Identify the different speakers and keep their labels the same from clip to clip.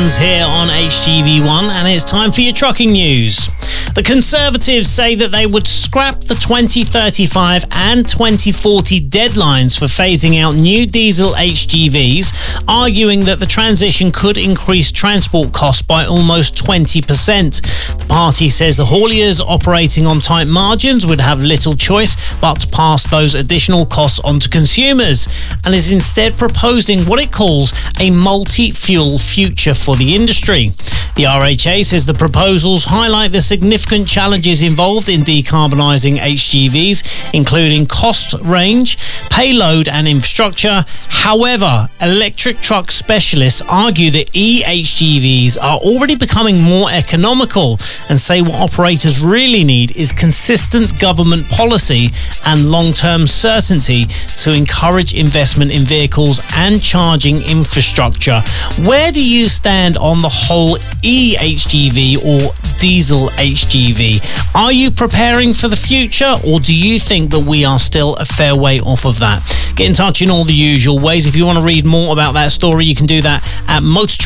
Speaker 1: Evans here on HGV1, and it's time for your trucking news. The Conservatives say that they would scrap the 2035 and 2040 deadlines for phasing out new diesel HGVs, arguing that the transition could increase transport costs by almost 20%. The party says the hauliers operating on tight margins would have little choice but to pass those additional costs on to consumers, and is instead proposing what it calls a multi-fuel future for the industry. The RHA says the proposals highlight the significant challenges involved in decarbonising HGVs, including cost, range, payload and infrastructure. However, electric truck specialists argue that e-HGVs are already becoming more economical and say what operators really need is consistent government policy and long-term certainty to encourage investment in vehicles and charging infrastructure. Where do you stand on the whole e-HGV or diesel HGV? Are you preparing for the future, or do you think that we are still a fair way off of that? Get in touch in all the usual ways. If you want to read more about that story, you can do that at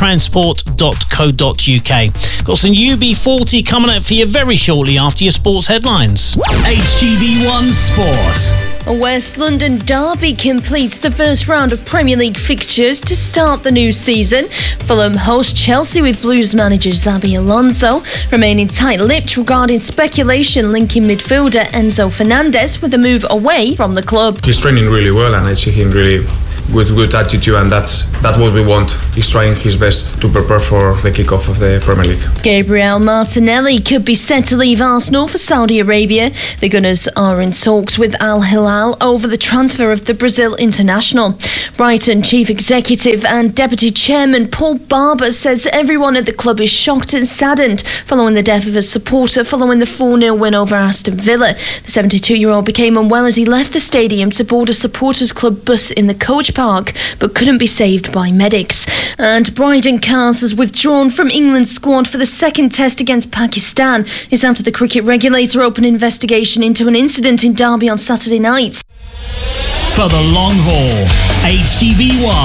Speaker 1: motortransport.co.uk. Got some UB40 coming up for you very shortly after your sports headlines.
Speaker 2: HGV1 Sport.
Speaker 3: A West London derby completes the first round of Premier League fixtures to start the new season. Fulham host Chelsea with Blues manager Xabi Alonso remaining tight-lipped regarding speculation linking midfielder Enzo Fernandez with a move away from the club.
Speaker 4: He's training really well, and I see him really with good attitude, and that's what we want. He's trying his best to prepare for the kick-off of the Premier League.
Speaker 3: Gabriel Martinelli could be set to leave Arsenal for Saudi Arabia. The Gunners are in talks with Al Hilal over the transfer of the Brazil international. Brighton Chief Executive and Deputy Chairman Paul Barber says everyone at the club is shocked and saddened following the death of a supporter following the 4-0 win over Aston Villa. The 72-year-old became unwell as he left the stadium to board a supporters club bus in the coach park, but couldn't be saved by medics. And Bryden Cars has withdrawn from England's squad for the second test against Pakistan. It's after the cricket regulator opened an investigation into an incident in Derby on Saturday night.
Speaker 2: For the long haul, HGV1.